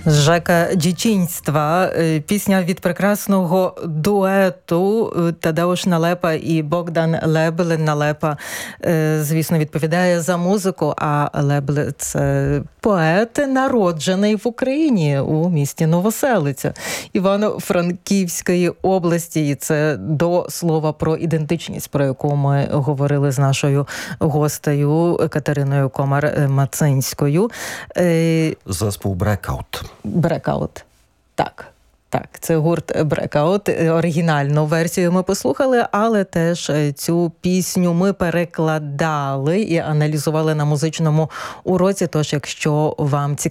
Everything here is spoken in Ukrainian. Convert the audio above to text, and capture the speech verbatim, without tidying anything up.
Жека Дічинства, пісня від прекрасного дуету Тадеуш Налепа і Богдан Лебель. Налепа, звісно, відповідає за музику, а Лебель – це поет, народжений в Україні, у місті Новоселиця Івано-Франківської області. І це до слова про ідентичність, про яку ми говорили з нашою гостею Катериною Комар-Мацинською. Зespół Breakout. Breakout. Так. Так, це гурт Breakout. Оригінальну версію ми послухали, але теж цю пісню ми перекладали і аналізували на музичному уроці. Тож, якщо вам цікаво,